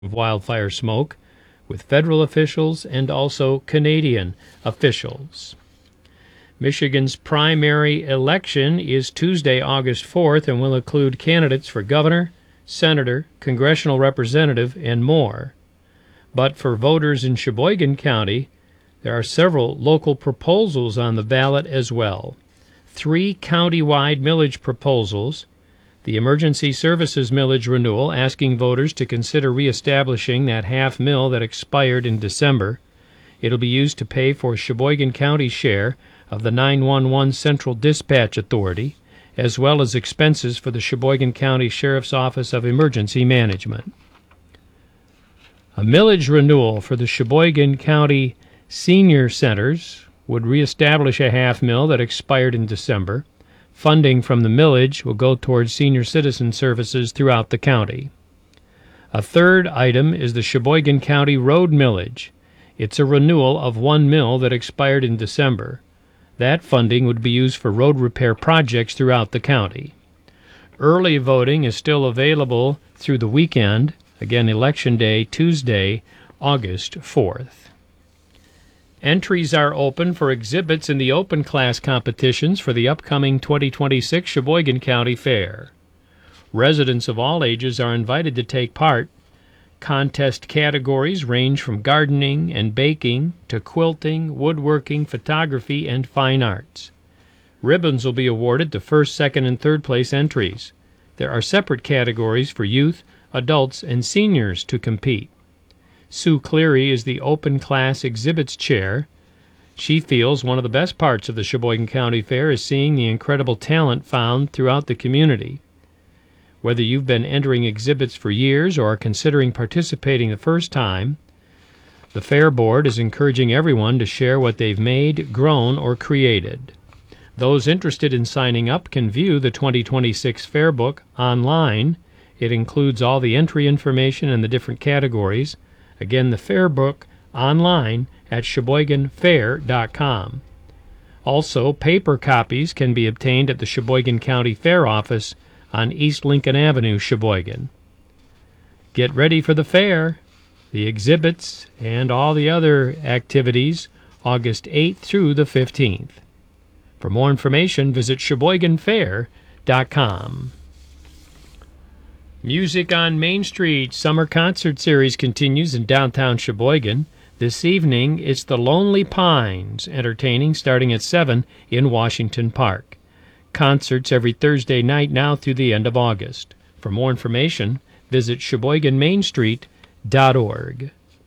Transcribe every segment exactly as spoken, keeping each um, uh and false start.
of wildfire smoke with federal officials and also Canadian officials. Michigan's primary election is Tuesday, August fourth, and will include candidates for governor, senator, congressional representative, and more. But for voters in Sheboygan County, there are several local proposals on the ballot as well. Three county-wide millage proposals: the Emergency Services millage renewal, asking voters to consider reestablishing that half mill that expired in December. It'll be used to pay for Sheboygan County's share of the nine one one Central Dispatch Authority, as well as expenses for the Sheboygan County Sheriff's Office of Emergency Management. A millage renewal for the Sheboygan County Senior Centers would reestablish a half mill that expired in December. Funding from the millage will go towards senior citizen services throughout the county. A third item is the Sheboygan County Road millage. It's a renewal of one mill that expired in December. That funding would be used for road repair projects throughout the county. Early voting is still available through the weekend, again Election Day, Tuesday, August fourth. Entries are open for exhibits in the open class competitions for the upcoming twenty twenty-six Sheboygan County Fair. Residents of all ages are invited to take part. Contest categories range from gardening and baking to quilting, woodworking, photography, and fine arts. Ribbons will be awarded to first, second, and third place entries. There are separate categories for youth, adults, and seniors to compete. Sue Cleary is the Open Class Exhibits Chair. She feels one of the best parts of the Sheboygan County Fair is seeing the incredible talent found throughout the community. Whether you've been entering exhibits for years or are considering participating the first time, the Fair Board is encouraging everyone to share what they've made, grown, or created. Those interested in signing up can view the twenty twenty-six Fair Book online. It includes all the entry information and the different categories. Again, the Fair Book online at sheboygan fair dot com. Also, paper copies can be obtained at the Sheboygan County Fair Office on East Lincoln Avenue, Sheboygan. Get ready for the fair, the exhibits, and all the other activities August eighth through the fifteenth. For more information, visit sheboygan fair dot com. Music on Main Street Summer Concert Series continues in downtown Sheboygan. This evening, it's the Lonely Pines, entertaining starting at seven in Washington Park. Concerts every Thursday night now through the end of August. For more information, visit sheboygan main street dot org.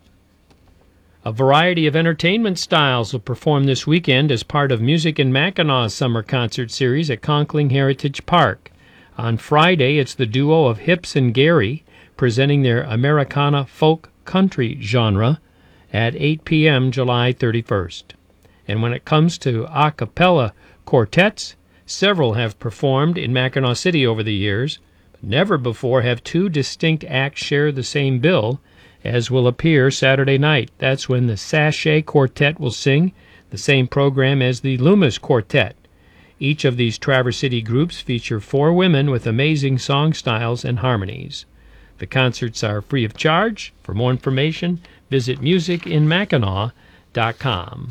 A variety of entertainment styles will perform this weekend as part of Music in Mackinaw's Summer Concert Series at Conkling Heritage Park. On Friday, it's the duo of Hips and Gary presenting their Americana folk country genre at eight p.m. July thirty-first. And when it comes to a cappella quartets, several have performed in Mackinaw City over the years, but never before have two distinct acts share the same bill, as will appear Saturday night. That's when the Sachet Quartet will sing the same program as the Loomis Quartet. Each of these Traverse City groups feature four women with amazing song styles and harmonies. The concerts are free of charge. For more information, visit music in mackinaw dot com.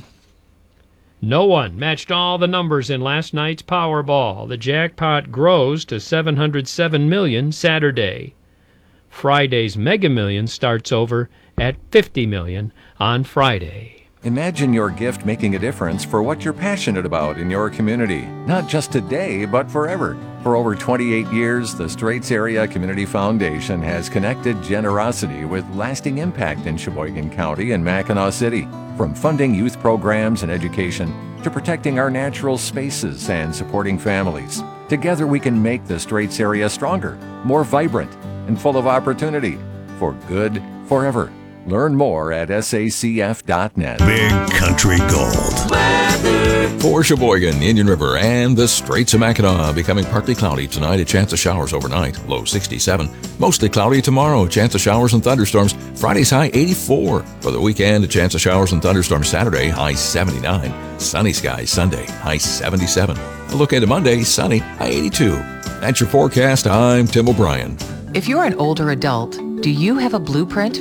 No one matched all the numbers in last night's Powerball. The jackpot grows to seven hundred seven million dollars Saturday. Friday's Mega Millions starts over at fifty million dollars on Friday. Imagine your gift making a difference for what you're passionate about in your community, not just today, but forever. For over twenty-eight years, the Straits Area Community Foundation has connected generosity with lasting impact in Sheboygan County and Mackinaw City. From funding youth programs and education to protecting our natural spaces and supporting families. Together we can make the Straits area stronger, more vibrant, and full of opportunity for good forever. Learn more at S A C F dot net. Big Country Gold. Weather. For Sheboygan, Indian River, and the Straits of Mackinac, becoming partly cloudy tonight, a chance of showers overnight, low sixty-seven. Mostly cloudy tomorrow, a chance of showers and thunderstorms. Friday's high eighty-four. For the weekend, a chance of showers and thunderstorms Saturday, high seventy-nine. Sunny skies Sunday, high seventy-seven. A look into Monday, sunny, high eighty-two. That's your forecast. I'm Tim O'Brien. If you're an older adult, Do you have a blueprint